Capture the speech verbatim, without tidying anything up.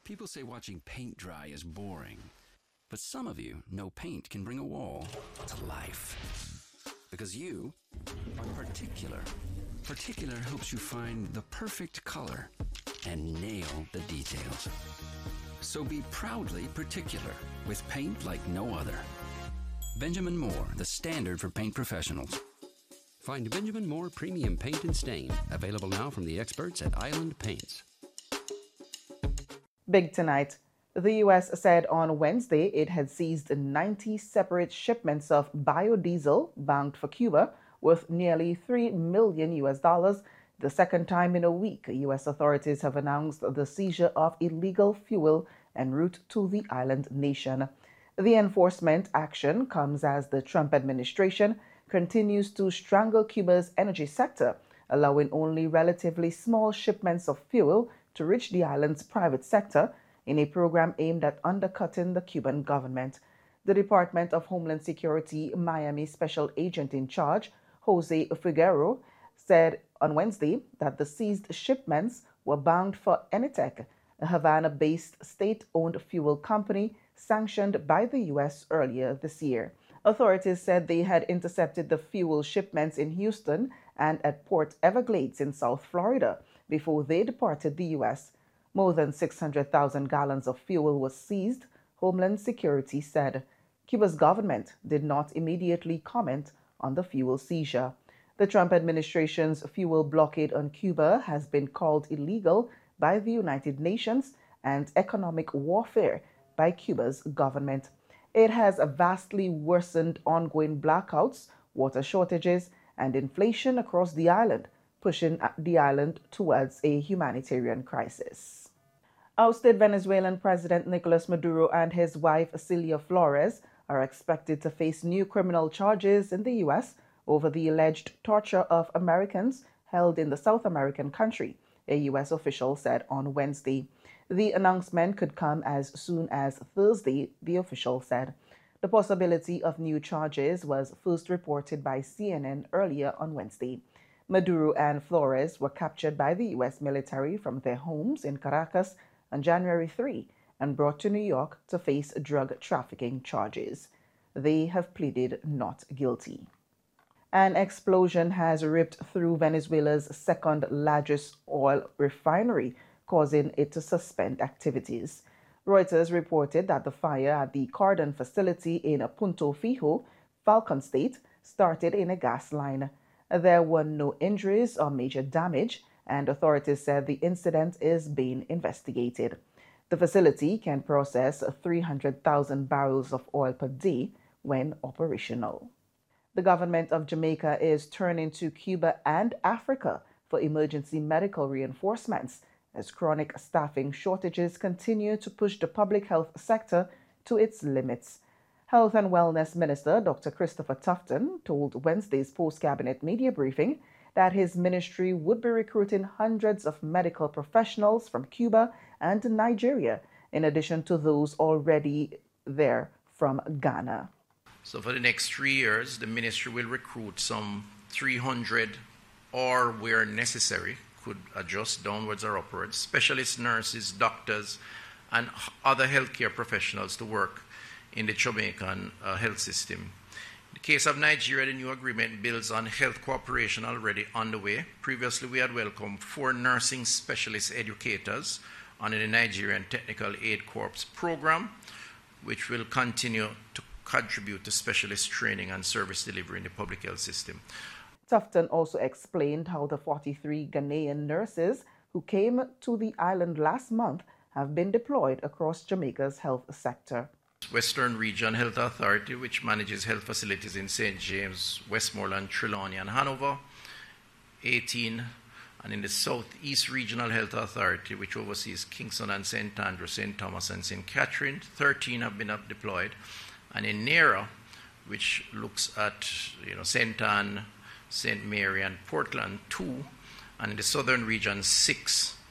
People say watching paint dry is boring, but some of you know paint can bring a wall to life. Because you are particular. Particular helps you find the perfect color and nail the details. So be proudly particular with paint like no other. Benjamin Moore, the standard for paint professionals. Find Benjamin Moore Premium Paint and Stain, available now from the experts at Island Paints. Big tonight. The U S said on Wednesday it had seized ninety separate shipments of biodiesel bound for Cuba worth nearly three million U S dollars, the second time in a week U S authorities have announced the seizure of illegal fuel en route to the island nation. The enforcement action comes as the Trump administration continues to strangle Cuba's energy sector, allowing only relatively small shipments of fuel to reach the island's private sector in a program aimed at undercutting the Cuban government. The Department of Homeland Security Miami Special Agent in Charge, Jose Figueroa, said on Wednesday that the seized shipments were bound for Enitec, a Havana-based state-owned fuel company sanctioned by the U S earlier this year. Authorities said they had intercepted the fuel shipments in Houston and at Port Everglades in South Florida before they departed the U S. More than six hundred thousand gallons of fuel was seized, Homeland Security said. Cuba's government did not immediately comment on the fuel seizure. The Trump administration's fuel blockade on Cuba has been called illegal by the United Nations and economic warfare by Cuba's government. It has vastly worsened ongoing blackouts, water shortages, and inflation across the island, pushing the island towards a humanitarian crisis. Ousted Venezuelan President Nicolas Maduro and his wife Cilia Flores are expected to face new criminal charges in the U S over the alleged torture of Americans held in the South American country, a U S official said on Wednesday. The announcement could come as soon as Thursday, the official said. The possibility of new charges was first reported by C N N earlier on Wednesday. Maduro and Flores were captured by the U S military from their homes in Caracas on January third and brought to New York to face drug trafficking charges. They have pleaded not guilty. An explosion has ripped through Venezuela's second largest oil refinery, causing it to suspend activities. Reuters reported that the fire at the Cardon facility in Punto Fijo, Falcon State, started in a gas line. There were no injuries or major damage, and authorities said the incident is being investigated. The facility can process three hundred thousand barrels of oil per day when operational. The government of Jamaica is turning to Cuba and Africa for emergency medical reinforcements as chronic staffing shortages continue to push the public health sector to its limits. Health and Wellness Minister Doctor Christopher Tufton told Wednesday's post-cabinet media briefing that his ministry would be recruiting hundreds of medical professionals from Cuba and Nigeria, in addition to those already there from Ghana. So for the next three years, the ministry will recruit some three hundred, or where necessary, could adjust downwards or upwards, specialist nurses, doctors, and other healthcare professionals to work in the Jamaican uh, health system. In the case of Nigeria, the new agreement builds on health cooperation already underway. Previously, we had welcomed four nursing specialist educators under the Nigerian Technical Aid Corps program, which will continue to contribute to specialist training and service delivery in the public health system. Tufton also explained how the forty-three Ghanaian nurses who came to the island last month have been deployed across Jamaica's health sector. Western Region Health Authority, which manages health facilities in Saint James, Westmoreland, Trelawney, and Hanover, eighteen, and in the Southeast Regional Health Authority, which oversees Kingston and Saint Andrew, Saint Thomas, and Saint Catherine, thirteen have been deployed, and in NERA, which looks at you know Saint Anne, Saint Mary, and Portland, two, and in the Southern Region, six